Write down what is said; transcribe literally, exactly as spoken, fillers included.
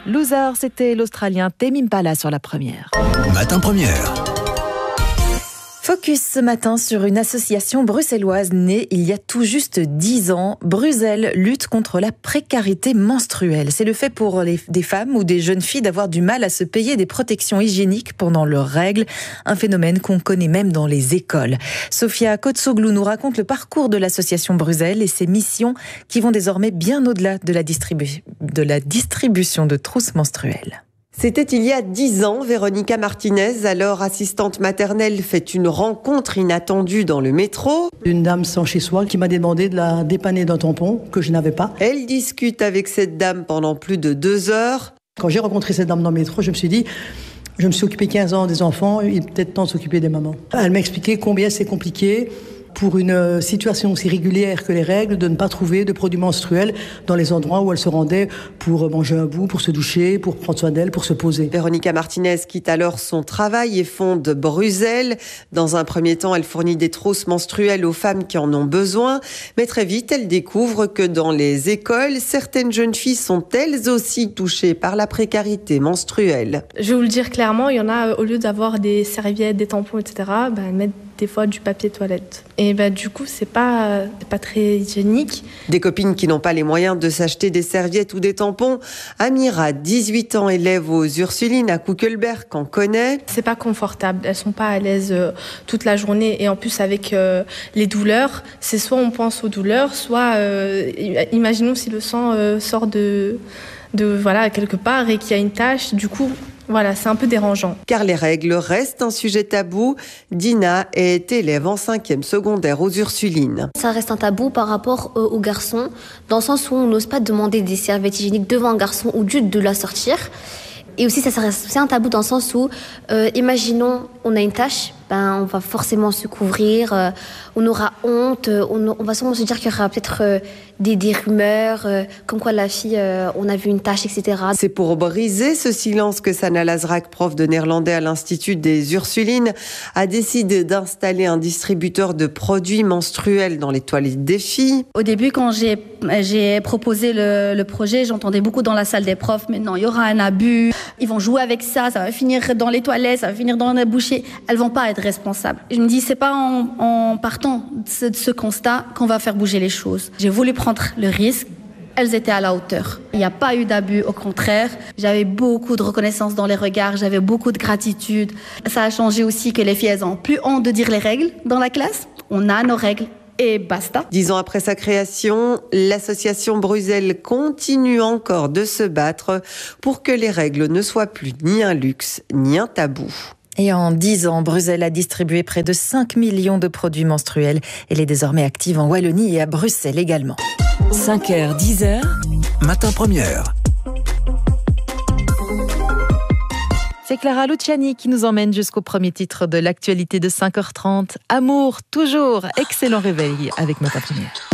Loser, c'était l'Australien Tame Impala sur la première. Matin première. Focus ce matin sur une association bruxelloise née il y a tout juste dix ans. Bruxelles lutte contre la précarité menstruelle. C'est le fait pour les, des femmes ou des jeunes filles d'avoir du mal à se payer des protections hygiéniques pendant leurs règles. Un phénomène qu'on connaît même dans les écoles. Sofia Kotsoglou nous raconte le parcours de l'association Bruxelles et ses missions qui vont désormais bien au-delà de la, distribu- de la distribution de trousses menstruelles. C'était il y a dix ans, Véronica Martinez, alors assistante maternelle, fait une rencontre inattendue dans le métro. Une dame sans chez soi qui m'a demandé de la dépanner d'un tampon que je n'avais pas. Elle discute avec cette dame pendant plus de deux heures. Quand j'ai rencontré cette dame dans le métro, je me suis dit, je me suis occupé quinze ans des enfants, il est peut-être temps de s'occuper des mamans. Elle m'a expliqué combien c'est compliqué pour une situation aussi régulière que les règles, de ne pas trouver de produits menstruels dans les endroits où elle se rendait pour manger un bout, pour se doucher, pour prendre soin d'elle, pour se poser. Véronica Martinez quitte alors son travail et fonde Bruxelles. Dans un premier temps, elle fournit des trousses menstruelles aux femmes qui en ont besoin. Mais très vite, elle découvre que dans les écoles, certaines jeunes filles sont elles aussi touchées par la précarité menstruelle. Je vais vous le dire clairement, il y en a, au lieu d'avoir des serviettes, des tampons, et cetera, bah, elles mettent des fois du papier toilette. Et bah, du coup, c'est pas, c'est pas très hygiénique. Des copines qui n'ont pas les moyens de s'acheter des serviettes ou des tampons. Amira, dix-huit ans, élève aux Ursulines à Kuckelberg, en connaît. C'est pas confortable. Elles sont pas à l'aise euh, toute la journée. Et en plus, avec euh, les douleurs, c'est soit on pense aux douleurs, soit, euh, imaginons si le sang euh, sort de, de, voilà, quelque part et qu'il y a une tache. Du coup, voilà, c'est un peu dérangeant. Car les règles restent un sujet tabou. Dina est élève en cinquième secondaire aux Ursulines. Ça reste un tabou par rapport euh, aux garçons, dans le sens où on n'ose pas demander des serviettes hygiéniques devant un garçon ou juste de la sortir. Et aussi, ça reste c'est un tabou dans le sens où, euh, imaginons, on a une tache, ben, on va forcément se couvrir, euh, on aura honte, euh, on, on va sûrement se dire qu'il y aura peut-être euh, des, des rumeurs, euh, comme quoi la fille, euh, on a vu une tache, et cetera. C'est pour briser ce silence que Sana Lazrak, prof de néerlandais à l'Institut des Ursulines, a décidé d'installer un distributeur de produits menstruels dans les toilettes des filles. Au début, quand j'ai, j'ai proposé le, le projet, j'entendais beaucoup dans la salle des profs, mais non, il y aura un abus, ils vont jouer avec ça, ça va finir dans les toilettes, ça va finir dans la bouchée, elles vont pas être responsables. Je me dis, c'est pas en, en partant de ce, de ce constat qu'on va faire bouger les choses. J'ai voulu prendre le risque. Elles étaient à la hauteur. Il n'y a pas eu d'abus, au contraire. J'avais beaucoup de reconnaissance dans les regards, j'avais beaucoup de gratitude. Ça a changé aussi que les filles, elles ont plus honte de dire les règles dans la classe. On a nos règles. Et basta. Dix ans après sa création, l'association Bruxelles continue encore de se battre pour que les règles ne soient plus ni un luxe, ni un tabou. Et en dix ans, Bruxelles a distribué près de cinq millions de produits menstruels. Elle est désormais active en Wallonie et à Bruxelles également. cinq heures, dix heures, matin première. C'est Clara Luciani qui nous emmène jusqu'au premier titre de l'actualité de cinq heures trente. Amour, toujours. Excellent réveil avec Matin Première.